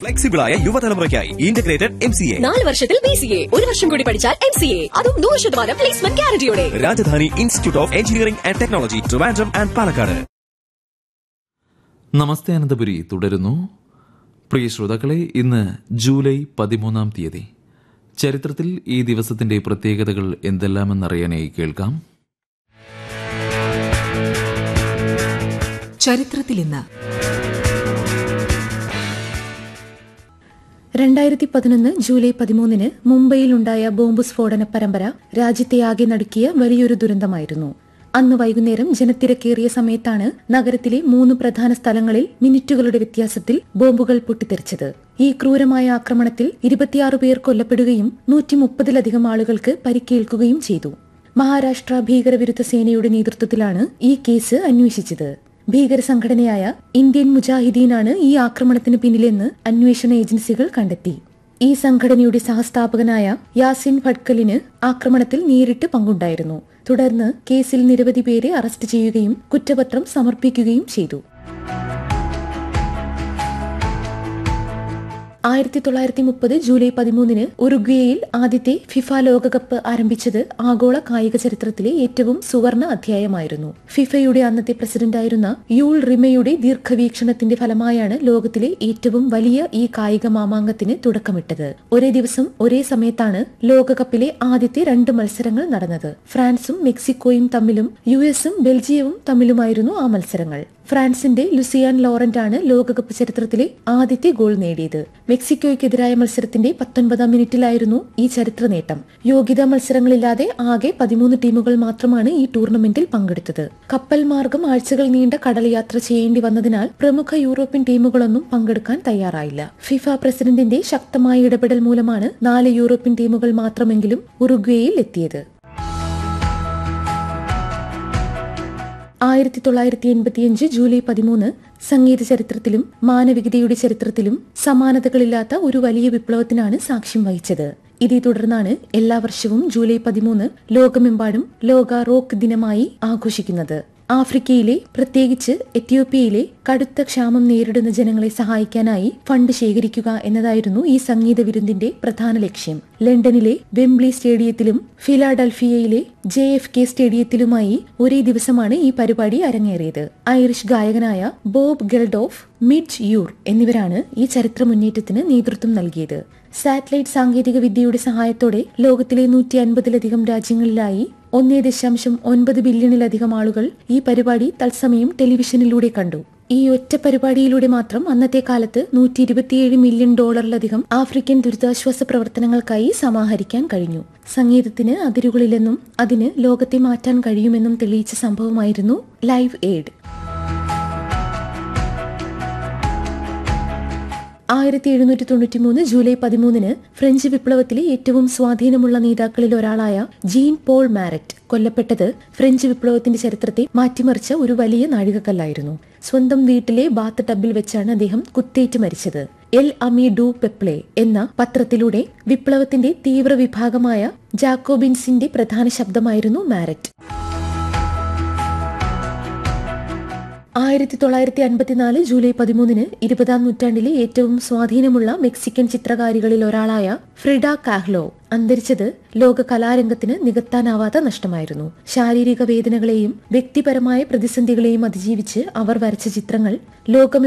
ഫ്ലെക്സിബിളായ യുവതലമുറയ്ക്കായി integrated MCA 4 വർഷത്തിൽ BCA 1 വർഷം കൂടി പഠിച്ചാൽ MCA അതും 100% placement ഗ്യാരണ്ടിയോടെ. Rajdhani institute of engineering and technology, Trivandrum and Palakkad. നമസ്തേ അനന്തപുരി തുടരുന്നു. പ്രിയ ശ്രോതാക്കളെ, ഇന്ന് ജൂലൈ 13-ാം തീയതി. ചരിത്രത്തിൽ ഈ ദിവസത്തിന്റെ പ്രത്യേകതകൾ എന്തെല്ലാമെന്നറിയാനായി കേൾക്കാം. ചരിത്രത്തിൽ ഇന്ന് 2011 ജൂലൈ 13 മുംബൈയിലുണ്ടായ ബോംബ് സ്ഫോടന പരമ്പര രാജ്യത്തെയാകെ നടുക്കിയ വലിയൊരു ദുരന്തമായിരുന്നു. അന്ന് വൈകുന്നേരം ജനത്തിരക്കേറിയ സമയത്താണ് നഗരത്തിലെ 3 പ്രധാന സ്ഥലങ്ങളിൽ മിനിറ്റുകളുടെ വ്യത്യാസത്തിൽ ബോംബുകൾ പൊട്ടിത്തെറിച്ചത്. ഈ ക്രൂരമായ ആക്രമണത്തിൽ 26 പേർ കൊല്ലപ്പെടുകയും 130-ലധികം ആളുകൾക്ക് പരിക്കേൽക്കുകയും ചെയ്തു. മഹാരാഷ്ട്ര ഭീകരവിരുദ്ധ സേനയുടെ നേതൃത്വത്തിലാണ് ഈ കേസ് അന്വേഷിച്ചത്. ഭീകര സംഘടനയായ ഇന്ത്യൻ മുജാഹിദീനാണ് ഈ ആക്രമണത്തിന് പിന്നിലെന്ന് അന്വേഷണ ഏജൻസികൾ കണ്ടെത്തി. ഈ സംഘടനയുടെ സഹസ്ഥാപകനായ യാസിൻ ഭട്കലിന് ആക്രമണത്തിൽ നേരിട്ട് പങ്കുണ്ടായിരുന്നു. തുടർന്ന് കേസിൽ നിരവധി പേരെ അറസ്റ്റ് ചെയ്യുകയും കുറ്റപത്രം സമർപ്പിക്കുകയും ചെയ്തു. 1930 ജൂലൈ 13 ഉറുഗ്വേയിൽ ആദ്യത്തെ ഫിഫ ലോകകപ്പ് ആരംഭിച്ചത് ആഗോള കായിക ചരിത്രത്തിലെ ഏറ്റവും സുവർണ അധ്യായമായിരുന്നു. ഫിഫയുടെ അന്നത്തെ പ്രസിഡന്റായിരുന്ന യൂൾ റിമയുടെ ദീർഘവീക്ഷണത്തിന്റെ ഫലമായാണ് ലോകത്തിലെ ഏറ്റവും വലിയ ഈ കായിക മാമാങ്കത്തിന് തുടക്കമിട്ടത്. ഒരേ ദിവസം ഒരേ സമയത്താണ് ലോകകപ്പിലെ ആദ്യത്തെ 2 മത്സരങ്ങൾ നടന്നത്. ഫ്രാൻസും മെക്സിക്കോയും തമ്മിലും US-ഉം ബെൽജിയവും തമ്മിലുമായിരുന്നു ആ മത്സരങ്ങൾ. ഫ്രാൻസിന്റെ ലുസിയാൻ ലോറന്റ് ആണ് ലോകകപ്പ് ചരിത്രത്തിലെ ആദ്യത്തെ ഗോൾ നേടിയത്. മെക്സിക്കോയ്ക്കെതിരായ മത്സരത്തിന്റെ 19-ാം മിനിറ്റിലായിരുന്നു ഈ ചരിത്ര നേട്ടം. യോഗ്യതാ മത്സരങ്ങളില്ലാതെ ആകെ 13 ടീമുകൾ മാത്രമാണ് ഈ ടൂർണമെന്റിൽ പങ്കെടുത്തത്. കപ്പൽ മാർഗം ആഴ്ചകൾ നീണ്ട കടൽ യാത്ര ചെയ്യേണ്ടി വന്നതിനാൽ പ്രമുഖ യൂറോപ്യൻ ടീമുകളൊന്നും പങ്കെടുക്കാൻ തയ്യാറായില്ല. ഫിഫ പ്രസിഡന്റിന്റെ ശക്തമായ ഇടപെടൽ മൂലമാണ് 4 യൂറോപ്യൻ ടീമുകൾ മാത്രമെങ്കിലും ഉറുഗ്വേയിൽ എത്തിയത്. 1985 ജൂലൈ 13 സംഗീത ചരിത്രത്തിലും മാനവികതയുടെ ചരിത്രത്തിലും സമാനതകളില്ലാത്ത ഒരു വലിയ വിപ്ലവത്തിനാണ് സാക്ഷ്യം വഹിച്ചത്. ഇതേ തുടർന്നാണ് എല്ലാ വർഷവും ജൂലൈ 13 ലോകമെമ്പാടും ലോക റോക്ക് ദിനമായി ആഘോഷിക്കുന്നത്. ആഫ്രിക്കയിലെ, പ്രത്യേകിച്ച് എത്യോപ്യയിലെ കടുത്ത ക്ഷാമം നേരിടുന്ന ജനങ്ങളെ സഹായിക്കാനായി ഫണ്ട് ശേഖരിക്കുക എന്നതായിരുന്നു ഈ സംഗീത വിരുന്നിന്റെ പ്രധാന ലക്ഷ്യം. ലണ്ടനിലെ വെംബ്ലി സ്റ്റേഡിയത്തിലും ഫിലാഡൽഫിയയിലെ JFK സ്റ്റേഡിയത്തിലുമായി ഒരേ ദിവസമാണ് ഈ പരിപാടി അരങ്ങേറിയത്. ഐറിഷ് ഗായകനായ ബോബ് ഗെൽഡോഫ്, മിഡ്ജ് യൂർ എന്നിവരാണ് ഈ ചരിത്ര മുന്നേറ്റത്തിന് നേതൃത്വം നൽകിയത്. സാറ്റലൈറ്റ് സാങ്കേതിക വിദ്യയുടെ സഹായത്തോടെ ലോകത്തിലെ 150-ലധികം രാജ്യങ്ങളിലായി 1.9 ബില്യണിലധികം ആളുകൾ ഈ പരിപാടി തത്സമയം ടെലിവിഷനിലൂടെ കണ്ടു. ഈ ഒറ്റ പരിപാടിയിലൂടെ മാത്രം അന്നത്തെ കാലത്ത് $127 മില്യൺ ആഫ്രിക്കൻ ദുരിതാശ്വാസ പ്രവർത്തനങ്ങൾക്കായി സമാഹരിക്കാൻ കഴിഞ്ഞു. സംഗീതത്തിന് അതിരുകളില്ലെന്നും അതിന് ലോകത്തെ മാറ്റാൻ കഴിയുമെന്നും തെളിയിച്ച സംഭവമായിരുന്നു ലൈവ് എയ്ഡ്. 1793 ജൂലൈ 13 ഫ്രഞ്ച് വിപ്ലവത്തിലെ ഏറ്റവും സ്വാധീനമുള്ള നേതാക്കളിൽ ഒരാളായ ജീൻ പോൾ മാരറ്റ് കൊല്ലപ്പെട്ടത് ഫ്രഞ്ച് വിപ്ലവത്തിന്റെ ചരിത്രത്തെ മാറ്റിമറിച്ച ഒരു വലിയ നാഴികക്കല്ലായിരുന്നു. സ്വന്തം വീട്ടിലെ ബാത്ത് ടബിൽ വെച്ചാണ് അദ്ദേഹം കുത്തേറ്റ് മരിച്ചത്. എൽ അമി ഡു പെപ്ലെ എന്ന പത്രത്തിലൂടെ വിപ്ലവത്തിന്റെ തീവ്ര വിഭാഗമായ ജാക്കോബിൻസിന്റെ പ്രധാന ശബ്ദമായിരുന്നു മാരറ്റ്. 1954 ജൂലൈ 13 20-ാം നൂറ്റാണ്ടിലെ ഏറ്റവും സ്വാധീനമുള്ള മെക്സിക്കൻ ചിത്രകാരികളിൽ ഒരാളായ ഫ്രിഡ കാഹ്ലോ അന്തരിച്ചത് ലോക കലാരംഗത്തിന് നികത്താനാവാത്ത നഷ്ടമായിരുന്നു. ശാരീരിക വേദനകളെയും വ്യക്തിപരമായ പ്രതിസന്ധികളെയും അതിജീവിച്ച് അവർ വരച്ച ചിത്രങ്ങൾ ലോകം